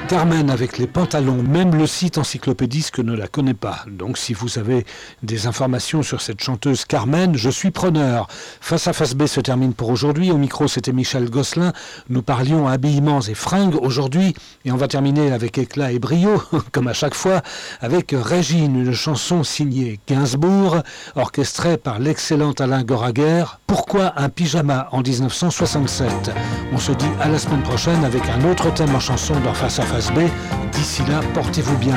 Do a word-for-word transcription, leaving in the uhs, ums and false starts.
Carmen avec les pantalons, même le site encyclopédisque ne la connaît pas. Donc si vous avez des informations sur cette chanteuse Carmen, je suis preneur. Face à Face B se termine pour aujourd'hui. Au micro, c'était Michel Gosselin. Nous parlions habillements et fringues aujourd'hui. Et on va terminer avec éclat et brio, comme à chaque fois, avec Régine, une chanson signée Gainsbourg, orchestrée par l'excellent Alain Goraguer. Pourquoi un pyjama en dix-neuf cent soixante-sept? On se dit à la semaine prochaine avec un autre thème en chanson dans Face à Face B. D'ici là, portez-vous bien.